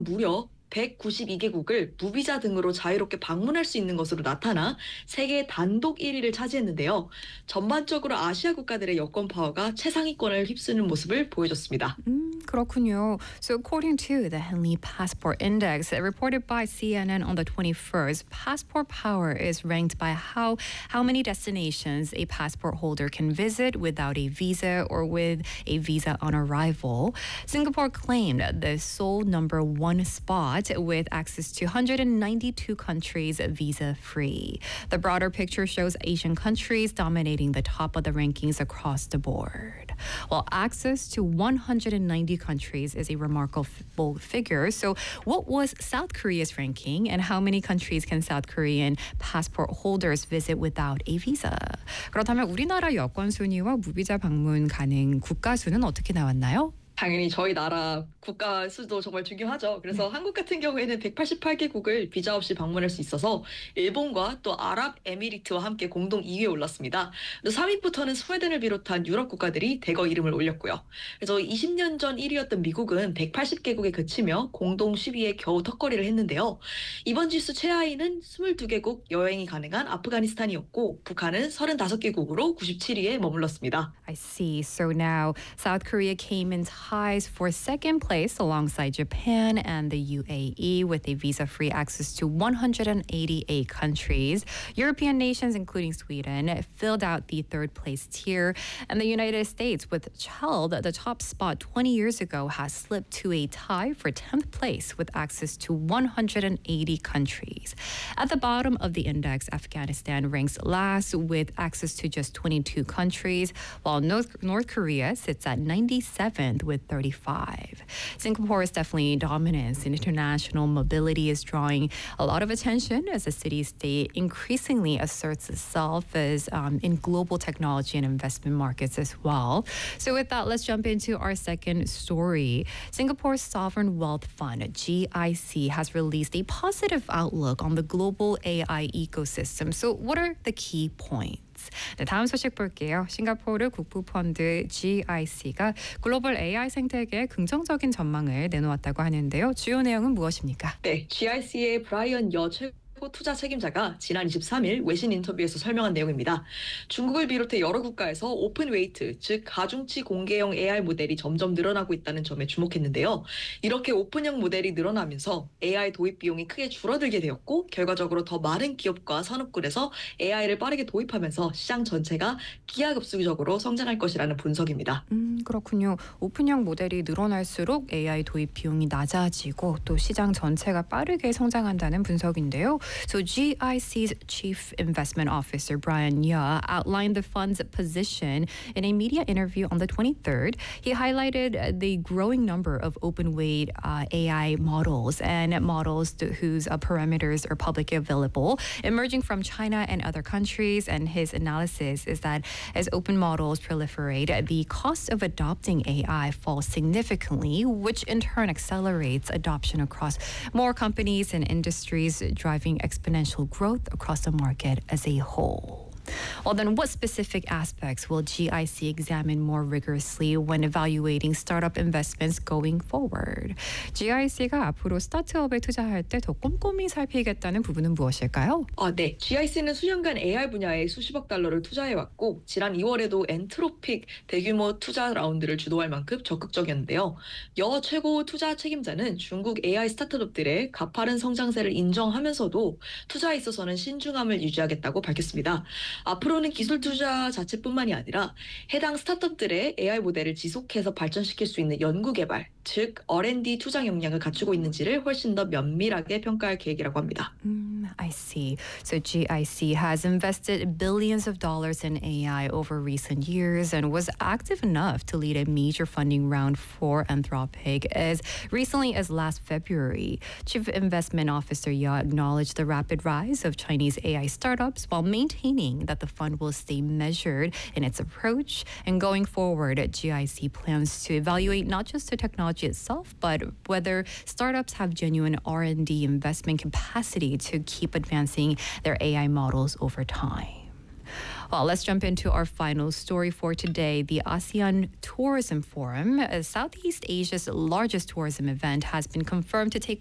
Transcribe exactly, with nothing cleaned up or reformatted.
무려 백구십이 개국을 무비자 등으로 자유롭게 방문할 수 있는 것으로 나타나 세계 단독 일 위를 차지했는데요. 전반적으로 아시아 국가들의 여권 파워가 최상위권을 휩쓰는 모습을 보여줬습니다. 음, 그렇군요. So according to the Henley Passport Index reported by C N N on the twenty-first, passport power is ranked by how how many destinations a passport holder can visit without a visa or with a visa on arrival. Singapore claimed the sole number one spot with access to one hundred ninety-two countries visa-free. The broader picture shows Asian countries dominating the top of the rankings across the board. While access to one hundred ninety countries is a remarkable figure, so what was South Korea's ranking and how many countries can South Korean passport holders visit without a visa? 그렇다면 우리나라 여권 순위와 무비자 방문 가능 국가 수는 어떻게 나왔나요? 당연히 저희 나라 국가 수도 정말 중요하죠. 그래서 네. 한국 같은 경우에는 백팔십팔 개국을 비자 없이 방문할 수 있어서 일본과 또 아랍에미리트와 함께 공동 이 위에 올랐습니다. 삼 위부터는 스웨덴을 비롯한 유럽 국가들이 대거 이름을 올렸고요. 그래서 이십 년 전 일 위였던 미국은 백팔십 개국에 그치며 공동 십 위에 겨우 턱걸이를 했는데요. 이번 지수 최하위는 이십이 개국 여행이 가능한 아프가니스탄이었고 북한은 삼십오 개국으로 구십칠 위에 머물렀습니다. I see. So now South Korea came in ties for second place alongside Japan and the U A E with a visa-free access to one hundred eighty-eight countries. European nations, including Sweden, filled out the third place tier. And the United States, which held the top spot twenty years ago, has slipped to a tie for tenth place with access to one hundred eighty countries. At the bottom of the index, Afghanistan ranks last with access to just twenty-two countries, while North, North Korea sits at ninety-seventh with thirty-five. Singapore's definitely dominance in international mobility is drawing a lot of attention as the city-state increasingly asserts itself as um, in global technology and investment markets as well. So with that, let's jump into our second story. Singapore's Sovereign Wealth Fund, G I C, has released a positive outlook on the global A I ecosystem. So what are the key points? 네, 다음 소식 볼게요. 싱가포르 국부펀드 G I C가 글로벌 에이아이 생태계에 긍정적인 전망을 내놓았다고 하는데요. 주요 내용은 무엇입니까? 네, G I C의 브라이언 여 최고 투자 책임자가 지난 이십삼 일 외신 인터뷰에서 설명한 내용입니다. 중국을 비롯해 여러 국가에서 오픈 웨이트, 즉 가중치 공개형 에이아이 모델이 점점 늘어나고 있다는 점에 주목했는데요. 이렇게 오픈형 모델이 늘어나면서 에이아이 도입 비용이 크게 줄어들게 되었고 결과적으로 더 많은 기업과 산업군에서 에이아이를 빠르게 도입하면서 시장 전체가 기하급수적으로 성장할 것이라는 분석입니다. 음, 그렇군요. 오픈형 모델이 늘어날수록 에이아이 도입 비용이 낮아지고 또 시장 전체가 빠르게 성장한다는 분석인데요. So G I C's Chief Investment Officer Brian Yeo outlined the fund's position in a media interview on the twenty-third. He highlighted the growing number of open-weight uh, A I models and models to, whose uh, parameters are publicly available, emerging from China and other countries. And his analysis is that as open models proliferate, the cost of adopting A I falls significantly, which in turn accelerates adoption across more companies and industries, driving exponential growth across the market as a whole. Well, then what specific aspects will G I C examine more rigorously when evaluating startup investments going forward? G I C가 앞으로 스타트업에 투자할 때 더 꼼꼼히 살피겠다는 부분은 무엇일까요? 아, 네. G I C는 수년간 에이아이 분야에 수십억 달러를 투자해왔고 지난 이월에도 엔트로픽 대규모 투자 라운드를 주도할 만큼 적극적이었는데요. 여 최고 투자 책임자는 중국 에이아이 스타트업들의 가파른 성장세를 인정하면서도 투자에 있어서는 신중함을 유지하겠다고 밝혔습니다. 앞으로는 기술 투자 자체뿐만이 아니라 해당 스타트업들의 에이아이 모델을 지속해서 발전시킬 수 있는 연구 개발, 즉 알 앤 디 투자 역량을 갖추고 있는지를 훨씬 더 면밀하게 평가할 계획이라고 합니다. Mm, I see. So G I C has invested billions of dollars in A I over recent years and was active enough to lead a major funding round for Anthropic as recently as last February. Chief Investment Officer Yeo acknowledged the rapid rise of Chinese A I startups while maintaining that the fund will stay measured in its approach. And going forward, G I C plans to evaluate not just the technology itself, but whether startups have genuine R and D investment capacity to keep advancing their A I models over time. Well, let's jump into our final story for today. The ASEAN Tourism Forum, uh, Southeast Asia's largest tourism event, has been confirmed to take